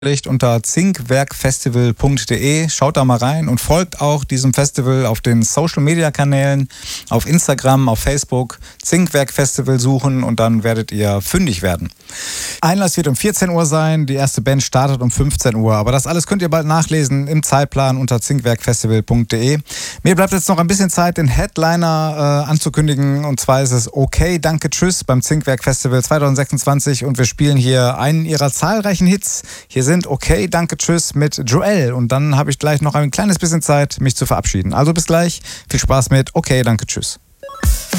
unter zinkwerkfestival.de. Schaut da mal rein und folgt auch diesem Festival auf den Social-Media-Kanälen, auf Instagram, auf Facebook. Zinkwerkfestival suchen und dann werdet ihr fündig werden. Einlass wird um 14 Uhr sein, die erste Band startet um 15 Uhr. Aber das alles könnt ihr bald nachlesen im Zeitplan unter zinkwerkfestival.de. Mir bleibt jetzt noch ein bisschen Zeit, den Headliner anzukündigen. Und zwar ist es Okay, Danke, Tschüss beim Zinkwerkfestival 2026. Und wir spielen hier einen ihrer zahlreichen Hits. Hier sind Okay, Danke, Tschüss mit Joel. Und dann habe ich gleich noch ein kleines bisschen Zeit, mich zu verabschieden. Also bis gleich. Viel Spaß mit Okay, Danke, Tschüss.